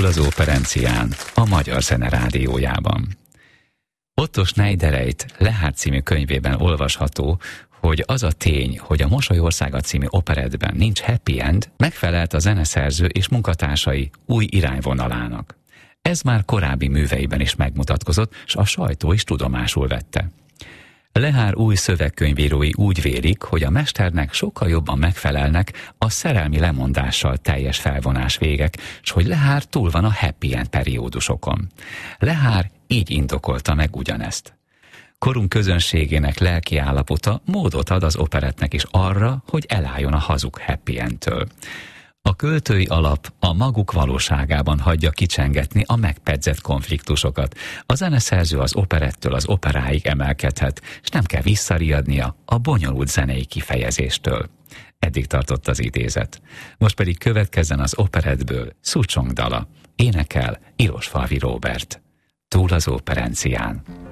Túl az operencián, a Magyar Zene Rádiójában. Otto Schneidereit Lehár című könyvében olvasható, hogy az a tény, hogy a Mosolyországa című operettben nincs happy end, megfelelt a zeneszerző és munkatársai új irányvonalának. Ez már korábbi műveiben is megmutatkozott, s a sajtó is tudomásul vette. Lehár új szövegkönyvírói úgy vélik, hogy a mesternek sokkal jobban megfelelnek a szerelmi lemondással teljes felvonás végek, s hogy Lehár túl van a happy end periódusokon. Lehár így indokolta meg ugyanezt. Korunk közönségének lelki állapota módot ad az operettnek is arra, hogy elálljon a hazug happy endtől. A költői alap a maguk valóságában hagyja kicsengetni a megpedzett konfliktusokat. A zeneszerző az operettől az operáig emelkedhet, és nem kell visszariadnia a bonyolult zenei kifejezéstől. Eddig tartott az idézet. Most pedig következzen az operettből Szucsong dala. Énekel Irosfalvi Róbert. Túl az operencián.